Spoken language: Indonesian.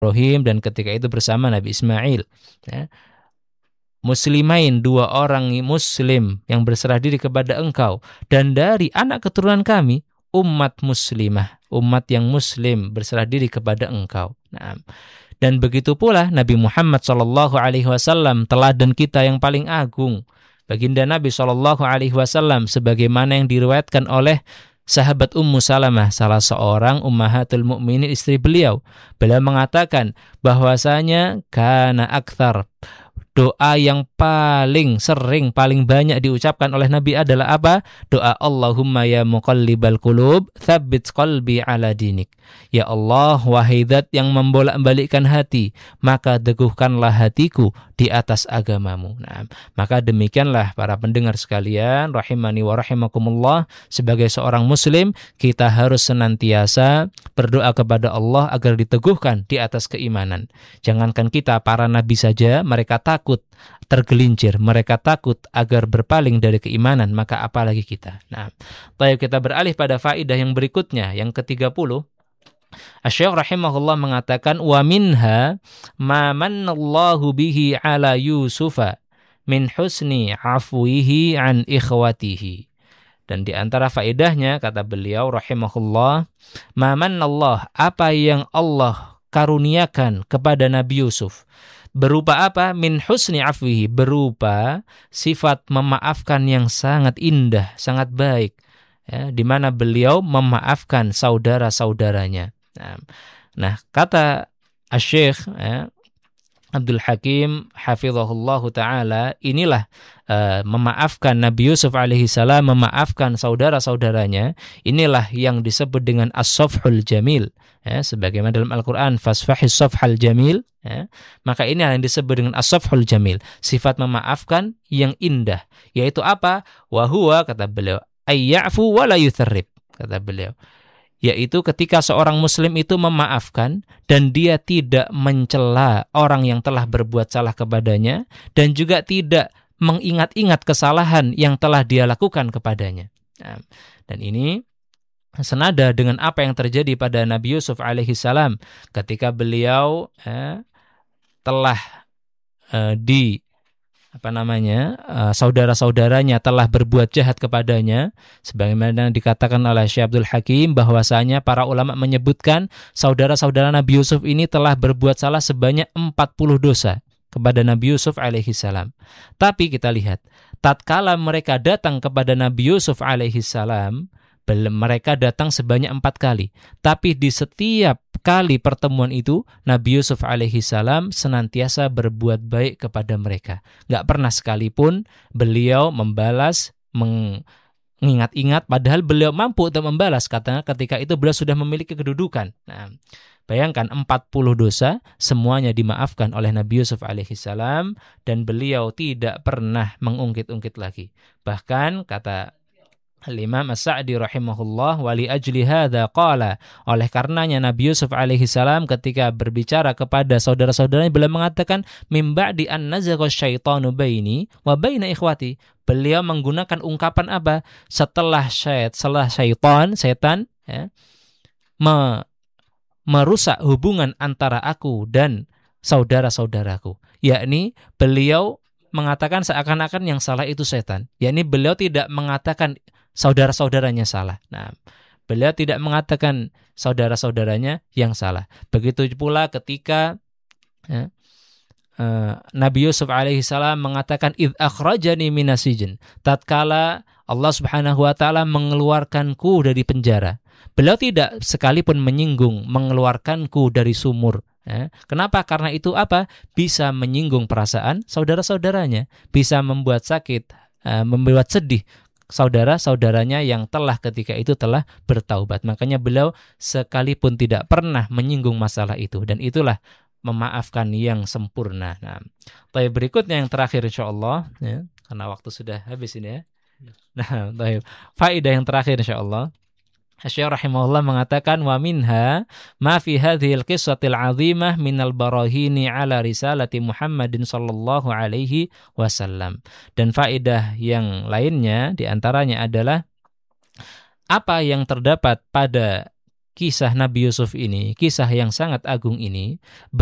Ibrahim dan ketika itu bersama Nabi Ismail. Ya. Muslimain, 2 orang muslim yang berserah diri kepada engkau, dan dari anak keturunan kami umat muslimah, umat yang muslim berserah diri kepada engkau. Nah, dan begitu pula Nabi Muhammad SAW, teladan kita yang paling agung, baginda Nabi SAW, sebagaimana yang diriwayatkan oleh sahabat Ummu Salamah, salah seorang ummahatul mukminin, istri beliau. Beliau mengatakan bahwasanya kana aktsar, doa yang paling sering, paling banyak diucapkan oleh Nabi adalah apa? Doa Allahumma ya muqallibal qulub, tsabbit qalbi ala dinik. Ya Allah, wahai Zat yang membolak-balikkan hati, maka teguhkanlah hatiku di atas agamamu. Nah, maka demikianlah para pendengar sekalian, rahimani wa rahimakumullah, sebagai seorang muslim, kita harus senantiasa berdoa kepada Allah agar diteguhkan di atas keimanan. Jangankan kita, para nabi saja, mereka takut tergelincir, mereka takut agar berpaling dari keimanan, maka apalagi kita. Nah, baik, kita beralih pada faedah yang berikutnya, yang ke-30. Asy-Syaikh rahimahullah mengatakan, wa minha ma mannallahu bihi ala Yusufa min husni afwihi an ikhwatihi. Dan di antara faedahnya, kata beliau rahimahullah, ma mannallah, apa yang Allah karuniakan kepada Nabi Yusuf. Berupa apa? Min husni afwihi, berupa sifat memaafkan yang sangat indah, sangat baik. Ya, di mana beliau memaafkan saudara-saudaranya. Nah, kata Asy-Syaikh Abdul Hakim hafizahullahu ta'ala, inilah memaafkan Nabi Yusuf alaihi salam, memaafkan saudara-saudaranya, inilah yang disebut dengan as-safhul jamil. Ya, sebagaimana dalam Al-Quran, fasfahis safhal jamil. Ya, maka ini yang disebut dengan as-safhul jamil, sifat memaafkan yang indah. Yaitu apa? Wahuwa, kata beliau, ayya'fu wa la yutharrib, kata beliau. Yaitu ketika seorang muslim itu memaafkan dan dia tidak mencela orang yang telah berbuat salah kepadanya, dan juga tidak mengingat-ingat kesalahan yang telah dia lakukan kepadanya. Nah, dan ini senada dengan apa yang terjadi pada Nabi Yusuf alaihi salam ketika beliau telah saudara-saudaranya telah berbuat jahat kepadanya, sebagaimana dikatakan oleh Syekh Abdul Hakim bahwasanya para ulama menyebutkan saudara-saudara Nabi Yusuf ini telah berbuat salah sebanyak 40 dosa kepada Nabi Yusuf alaihi salam. Tapi kita lihat, tatkala mereka datang kepada Nabi Yusuf alaihi salam, mereka datang sebanyak 4 kali. Tapi di setiap kali pertemuan itu, Nabi Yusuf alaihi salam senantiasa berbuat baik kepada mereka. Gak pernah sekalipun beliau membalas, mengingat-ingat, padahal beliau mampu untuk membalas, katanya ketika itu beliau sudah memiliki kedudukan. Nah, bayangkan 40 dosa semuanya dimaafkan oleh Nabi Yusuf alaihi salam, dan beliau tidak pernah mengungkit-ungkit lagi. Bahkan kata Al-Imam As-Sa'di rahimahullah, wali ajli hadza qala, oleh karenanya Nabi Yusuf alaihi salam ketika berbicara kepada saudara-saudaranya, beliau mengatakan mim ba'di an nazagha syaitanu baini wa baina ikhwati. Beliau menggunakan ungkapan apa? Setelah setan ya, merusak hubungan antara aku dan saudara-saudaraku. Yakni beliau mengatakan seakan-akan yang salah itu setan. Yakni beliau tidak mengatakan saudara-saudaranya salah. Nah, beliau tidak mengatakan saudara-saudaranya yang salah. Begitu pula ketika Nabi Yusuf alaihi salam mengatakan idz akhrajani minasijin, tatkala Allah Subhanahu wa taala mengeluarkanku dari penjara. Beliau tidak sekalipun menyinggung mengeluarkanku dari sumur. Kenapa? Karena itu apa? Bisa menyinggung perasaan saudara-saudaranya, bisa membuat sakit, membuat sedih saudara-saudaranya yang telah ketika itu telah bertaubat. Makanya beliau sekalipun tidak pernah menyinggung masalah itu, dan itulah memaafkan yang sempurna. Nah, baik, berikutnya yang terakhir insyaallah ya, karena waktu sudah habis ini ya. Nah, baik. Faedah yang terakhir insyaallah. Asy-Syaikh rahimahullah mengatakan wa minha ma fi hadhil qissatil 'azimah minal barahini 'ala risalati Muhammadin sallallahu alaihi wasallam. Dan faedah yang lainnya di antaranya adalah apa yang terdapat pada kisah Nabi Yusuf ini, kisah yang sangat agung ini